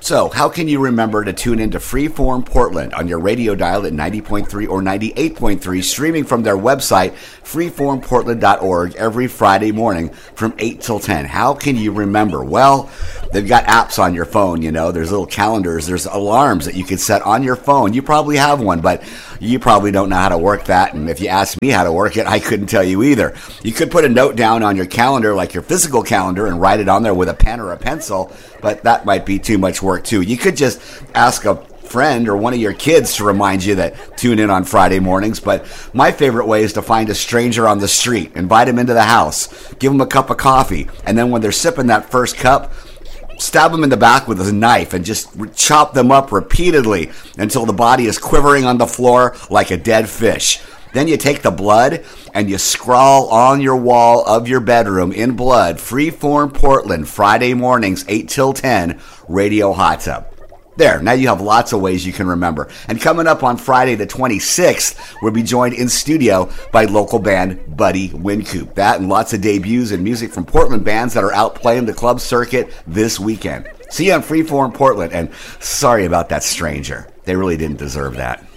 So, how can you remember to tune into Freeform Portland on your radio dial at 90.3 or 98.3, streaming from their website, freeformportland.org, every Friday morning from 8 till 10? How can you remember? Well, they've got apps on your phone, you know. There's little calendars. There's alarms that you can set on your phone. You probably have one, but you probably don't know how to work that. And if you ask me how to work it, I couldn't tell you either. You could put a note down on your calendar, like your physical calendar, and write it on there with a pen or a pencil, but that might be too much work too. You could just ask a friend or one of your kids to remind you that tune in on Friday mornings. But my favorite way is to find a stranger on the street, invite them into the house, give them a cup of coffee, and then when they're sipping that first cup, stab them in the back with a knife and just chop them up repeatedly until the body is quivering on the floor like a dead fish. Then you take the blood and you scrawl on your wall of your bedroom in blood, Freeform Portland, Friday mornings, 8 till 10, Radio Hot Tub. There, now you have lots of ways you can remember. And coming up on Friday the 26th, we'll be joined in studio by local band Buddy Wincoop. That and lots of debuts and music from Portland bands that are out playing the club circuit this weekend. See you on Freeform Portland, and sorry about that stranger. They really didn't deserve that.